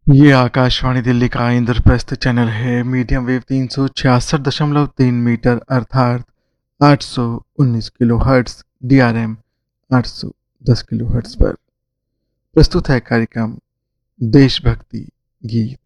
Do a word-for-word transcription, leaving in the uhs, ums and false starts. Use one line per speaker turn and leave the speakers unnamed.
ये आकाशवाणी दिल्ली का इंद्रप्रस्थ चैनल है। मीडियम वेव तीन सौ छियासठ दशमलव तीन मीटर अर्थात आठ सौ उन्नीस kilo hertz, D R M आठ सौ दस किलो हर्ट्स पर प्रस्तुत है कार्यक्रम देशभक्ति गीत।